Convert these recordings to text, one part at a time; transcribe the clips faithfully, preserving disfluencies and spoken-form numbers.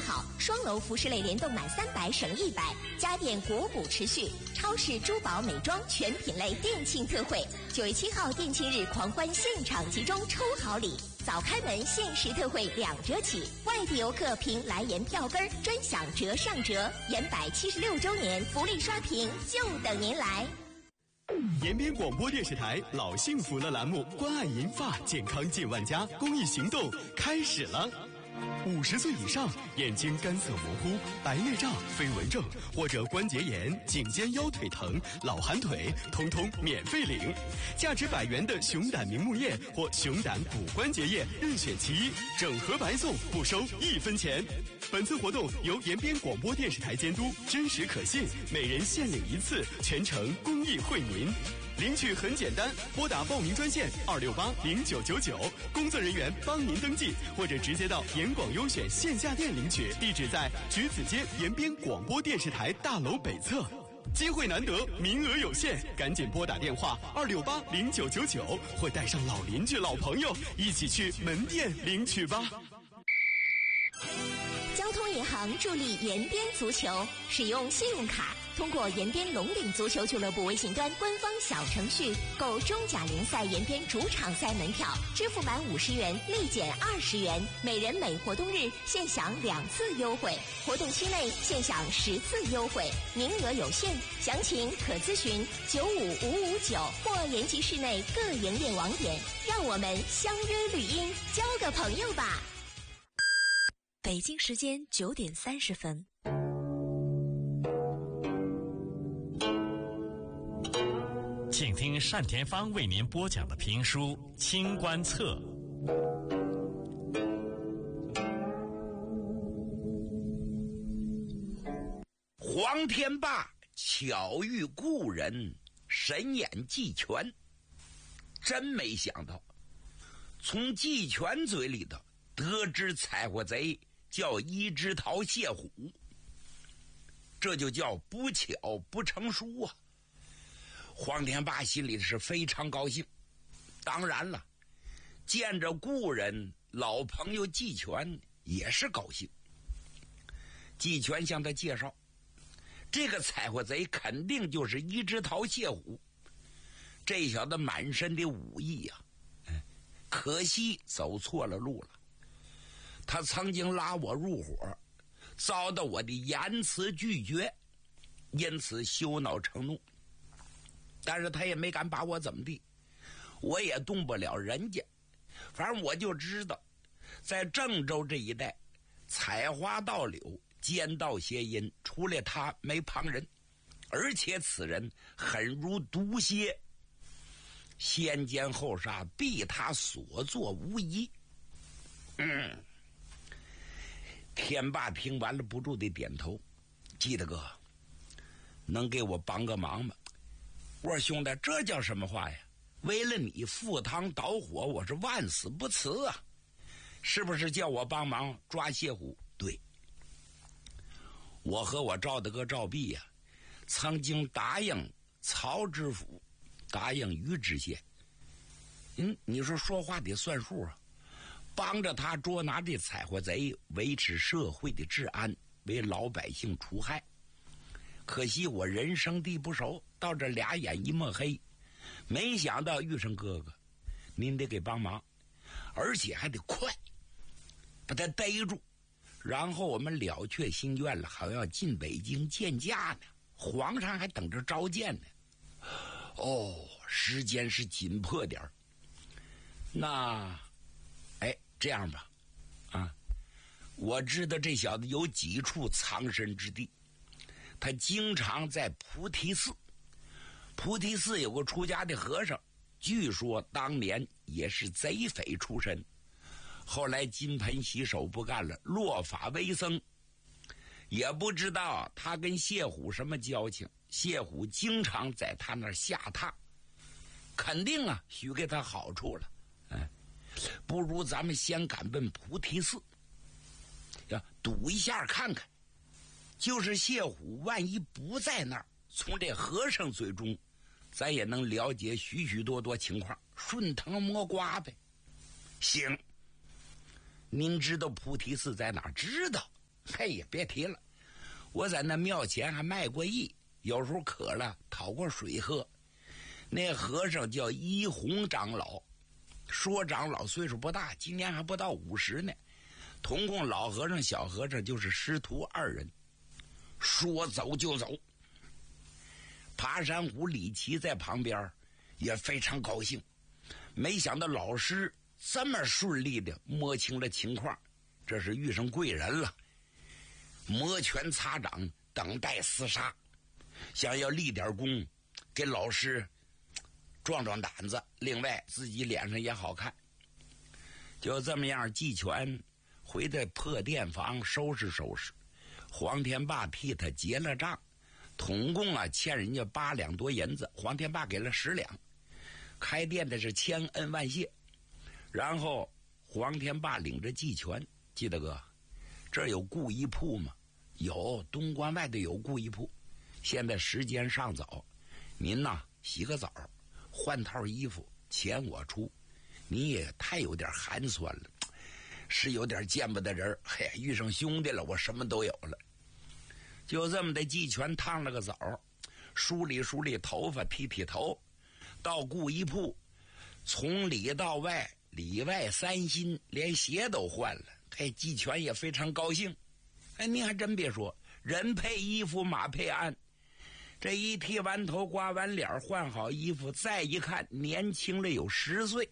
好，双楼服饰类联动满三百省一百，家电国补持续，超市珠宝美妆全品类店庆特惠，九月七号店庆日狂欢现场集中抽好礼，早开门限时特惠两折起，外地游客凭来延票根专享折上折，延百七十六周年福利刷屏就等您来。 延边广播电视台老幸福了栏目，关爱银发健康近万家公益行动开始了。五十岁以上眼睛干涩模糊、白内障、飞蚊症或者关节炎、颈肩腰腿疼、老寒腿，通通免费领。价值百元的熊胆明目液或熊胆骨关节液任选其一，整盒白送，不收一分钱。本次活动由延边广播电视台监督，真实可信，每人限领一次，全程公益惠民。领取很简单，拨打报名专线二六八零九九九，工作人员帮您登记，或者直接到延广优选线下店领取，地址在橘子街延边广播电视台大楼北侧。机会难得，名额有限，赶紧拨打电话二六八零九九九，或带上老邻居、老朋友一起去门店领取吧。 交通银行助力延边足球，使用信用卡通过延边龙岭足球俱乐部微信端官方小程序购中甲联赛延边主场赛门票，支付满五十元立减二十元，每人每活动日现享两次优惠，活动期内现享十次优惠，名额有限，详情可咨询九五五五九或延吉市内各营业网点。让我们相约绿荫，交个朋友吧。北京时间九点三十分。 请听单田芳为您播讲的评书《清官侧》。 黄天霸巧遇故人，神眼季全，真没想到从季全嘴里头得知采货贼叫一枝桃谢虎，这就叫不巧不成书啊。黄天霸心里是非常高兴，当然了，见着故人老朋友季全也是高兴。季全向他介绍，这个采货贼肯定就是一枝桃谢虎，这小子满身的武艺呀、啊，可惜走错了路了。他曾经拉我入伙，遭到我的严词拒绝，因此羞恼成怒。但是他也没敢把我怎么地，我也动不了人家。反正我就知道，在郑州这一带，采花盗柳、奸盗邪淫，除了他没旁人，而且此人狠如毒蝎，先奸后杀，必他所作无疑。嗯，天霸听完了不住地点头。记得哥，能给我帮个忙吗？我说兄弟，这叫什么话呀？为了你赴汤蹈火，我是万死不辞啊！是不是叫我帮忙抓谢虎？对，我和我赵大哥赵弼呀、啊，曾经答应曹知府，答应于知县。嗯，你说说话得算数啊！帮着他捉拿这采货贼，维持社会的治安，为老百姓除害。可惜我人生地不熟，到这俩眼一抹黑，没想到遇上哥哥，您得给帮忙，而且还得快，把他逮住，然后我们了却心愿了，还要进北京见驾呢，皇上还等着召见呢。哦，时间是紧迫点儿。那，哎，这样吧，啊，我知道这小子有几处藏身之地。他经常在菩提寺，菩提寺有个出家的和尚，据说当年也是贼匪出身，后来金盆洗手不干了，落法为僧。也不知道他跟谢虎什么交情，谢虎经常在他那儿下榻，肯定啊许给他好处了。哎，不如咱们先赶奔菩提寺，要赌一下看看。就是谢虎万一不在那儿，从这和尚嘴中咱也能了解许许多多情况，顺藤摸瓜呗。行，您知道菩提寺在哪儿？知道， 嘿呀，别提了，我在那庙前还卖过艺，有时候渴了讨过水喝。那和尚叫一弘长老，说长老岁数不大，今年还不到五十呢。同共老和尚小和尚就是师徒二人，说走就走。爬山虎李琦在旁边也非常高兴，没想到老师这么顺利的摸清了情况，这是遇上贵人了。摩拳擦掌，等待厮杀，想要立点功，给老师壮壮胆子，另外自己脸上也好看。就这么样，季全回到破店房收拾收拾，黄天霸替他结了账，统共啊欠人家八两多银子，黄天霸给了十两，开店的是千恩万谢。然后黄天霸领着季全，记得哥，这儿有顾衣铺吗？有，东关外头有顾衣铺。现在时间尚早，您呐洗个澡，换套衣服，钱我出。你也太有点寒酸了，是有点见不得人。嘿，遇上兄弟了，我什么都有了。就这么的，季全烫了个澡，梳理梳理头发，剃剃头，到顾衣铺，从里到外，里外三新，连鞋都换了。嘿，季全也非常高兴。哎，你还真别说，人配衣服，马配鞍。这一剃完头，刮完脸，换好衣服，再一看，年轻了有十岁。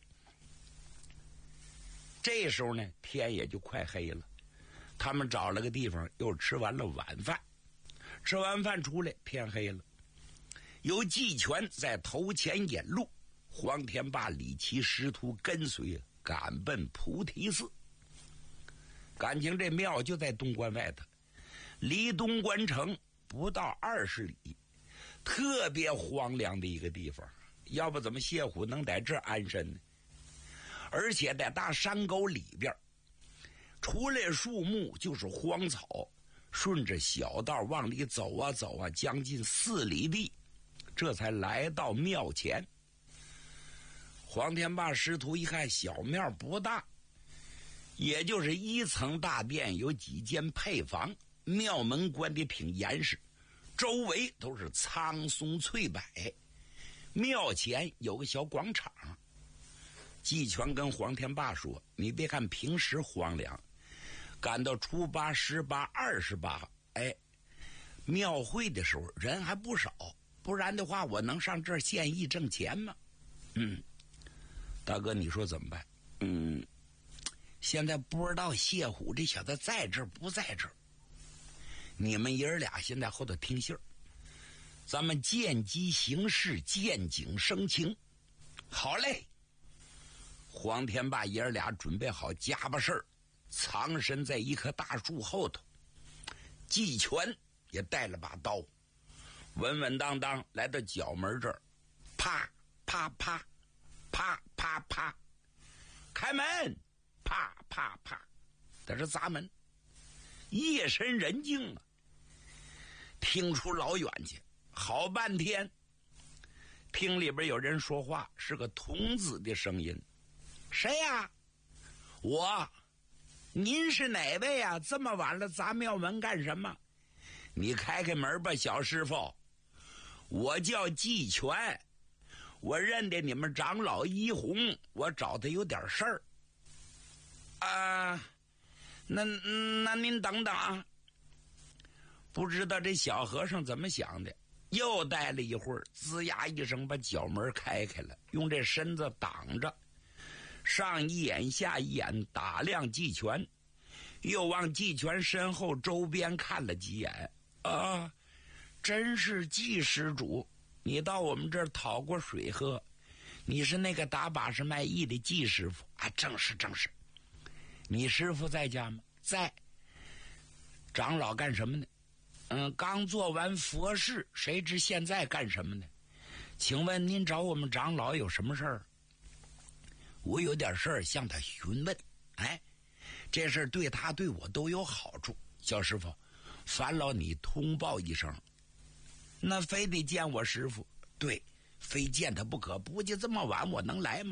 这时候呢，天也就快黑了。他们找了个地方，又吃完了晚饭。吃完饭出来，天黑了。由季全在头前引路，黄天霸、李琦师徒跟随，赶奔菩提寺。感情这庙就在东关外头，离东关城不到二十里，特别荒凉的一个地方。要不怎么谢虎能在这儿安身呢？而且在大山沟里边，除了树木就是荒草，顺着小道往里走啊走啊，将近四里地，这才来到庙前。黄天霸师徒一看，小庙不大，也就是一层大殿，有几间配房，庙门关得挺严实，周围都是苍松翠柏，庙前有个小广场。季全跟黄天霸说，你别看平时荒凉，赶到初八、十八、二十八，哎，庙会的时候人还不少，不然的话我能上这儿献艺挣钱吗？嗯，大哥你说怎么办？嗯，现在不知道谢虎这小子在这儿不在这儿，你们爷儿俩现在后头听信儿，咱们见机行事，见景生情。好嘞。黄天霸爷儿俩准备好家巴事儿，藏身在一棵大树后头。季全也带了把刀，稳稳当当来到角门这儿，啪啪啪啪啪啪，开门，啪啪啪，在这砸门。夜深人静啊，听出老远去，好半天，听里边有人说话，是个童子的声音。谁呀、啊？我。您是哪位呀、啊？这么晚了砸庙门干什么？你开开门吧，小师傅。我叫季全，我认得你们长老一红，我找他有点事儿。啊，那那您等等啊。不知道这小和尚怎么想的，又待了一会儿，吱呀一声把角门开开了，用这身子挡着。上一眼下一眼打量季全，又往季全身后周边看了几眼。啊，真是季施主，你到我们这儿讨过水喝，你是那个打把式卖艺的季师傅啊？正是正是。你师傅在家吗？在。长老干什么呢？嗯，刚做完佛事，谁知现在干什么呢？请问您找我们长老有什么事儿？我有点事儿向他询问。哎，这事儿对他对我都有好处。小师傅，烦劳你通报一声。那非得见我师傅？对，非见他不可。不就这么晚我能来吗？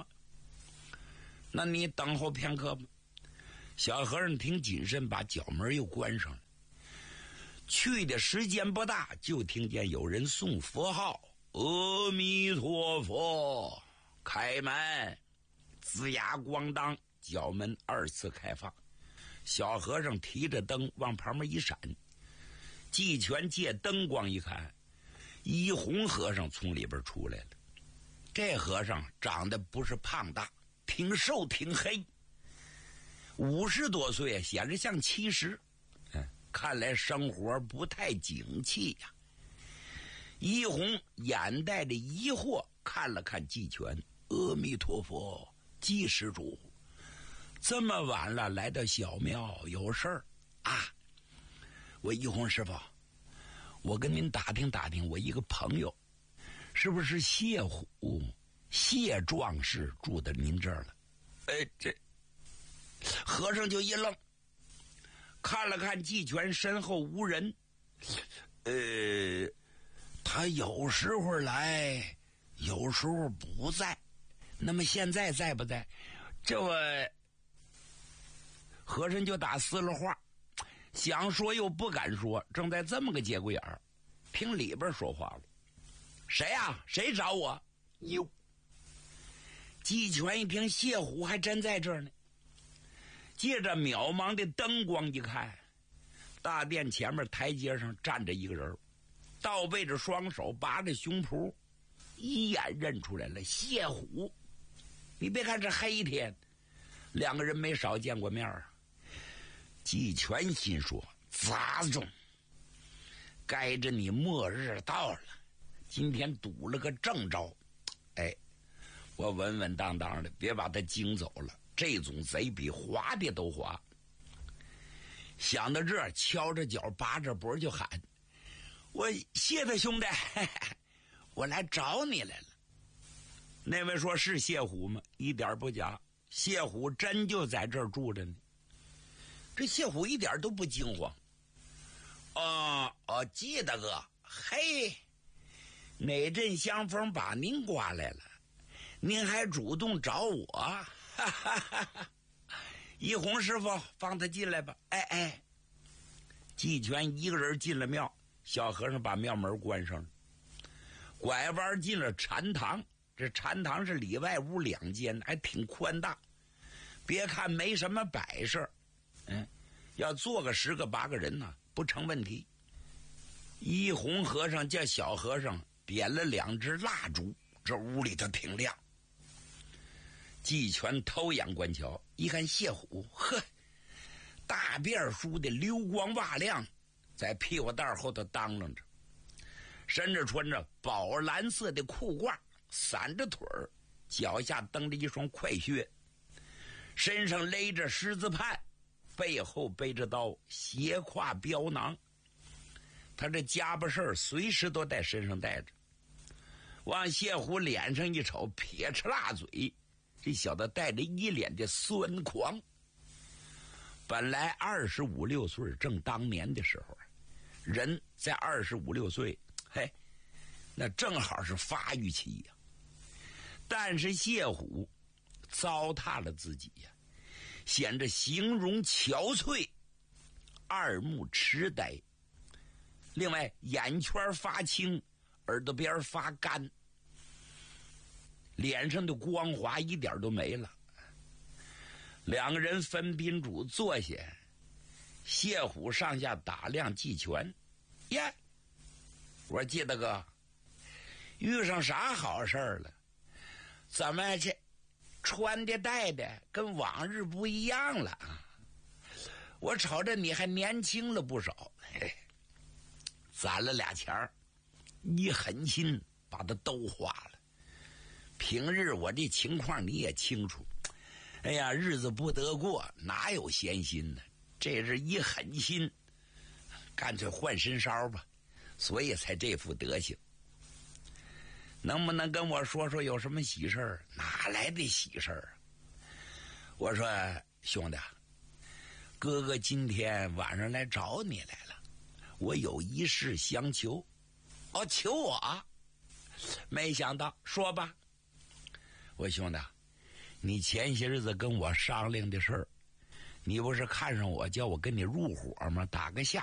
那你等候片刻吧。小和尚挺谨慎，把角门又关上了。 去的时间不大，就听见有人送佛号：“阿弥陀佛，开门！”吱呀咣当，角门二次开放。小和尚提着灯往旁边一闪，季全借灯光一看，一红和尚从里边出来了。这和尚长得不是胖大，挺瘦挺黑，五十多岁，显着像七十。嗯，看来生活不太景气呀。一红眼带着疑惑看了看季全：“阿弥陀佛，季施主，这么晚了来到小庙有事儿啊？”我一红师傅，我跟您打听打听，我一个朋友是不是谢虎谢壮士住在您这儿了？哎，这和尚就一愣，看了看季全身后无人，呃，他有时候来，有时候不在，那么现在在不在？这我和尚就打撕了话，想说又不敢说，正在这么个节骨眼儿，听里边说话了：“谁呀、啊？谁找我？”哟，季全一听，谢虎还真在这儿呢。借着渺茫的灯光一看，大殿前面台阶上站着一个人，倒背着双手，拔着胸脯，一眼认出来了，谢虎。你别看这黑天，两个人没少见过面啊。季全心说：“杂种，该着你末日到了，今天赌了个正着。哎，我稳稳当当的，别把他惊走了。这种贼比滑的都滑。”想到这儿，敲着脚，拔着脖就喊：“我谢他兄弟，嘿嘿，我来找你来了。”那位说：“是谢虎吗？”一点不假，谢虎真就在这儿住着呢。这谢虎一点都不惊慌。哦哦，记得哥，嘿，哪阵香风把您刮来了？您还主动找我，哈哈哈哈！一红师傅，放他进来吧。哎哎，季全一个人进了庙，小和尚把庙门关上了，拐弯进了禅堂。这禅堂是里外屋两间，还挺宽大。别看没什么摆设，嗯，要坐个十个八个人呢，不成问题。一红和尚叫小和尚点了两支蜡烛，这屋里头挺亮。季全偷眼观瞧，一看谢虎，呵，大辫梳的溜光瓦亮，在屁股蛋后头当啷着，身着穿着宝蓝色的裤褂，散着腿儿，脚下蹬着一双快靴，身上勒着狮子畔，背后背着刀，斜挎镖囊。他这家伙事儿随时都在身上带着。往谢虎脸上一瞅，撇着辣嘴，这小子带着一脸的酸狂。本来二十五六岁正当年的时候，人在二十五六岁，嘿，那正好是发育期呀。但是谢虎糟蹋了自己呀，显着形容憔悴，二目痴呆，另外眼圈发青，耳朵边发干，脸上的光滑一点都没了。两个人分宾主坐下，谢虎上下打量季全。呀，我说季大哥，遇上啥好事了？怎么这穿的戴的跟往日不一样了啊？我瞅着你还年轻了不少。嘿，攒了俩钱儿，一狠心把它都花了。平日我这情况你也清楚，哎呀，日子不得过，哪有闲心呢？这是一狠心，干脆换身梢吧，所以才这副德行。能不能跟我说说有什么喜事儿？哪来的喜事儿啊？我说兄弟，哥哥今天晚上来找你来了，我有一事相求。哦，求我？没想到，说吧。我兄弟，你前些日子跟我商量的事儿，你不是看上我叫我跟你入伙吗？打个下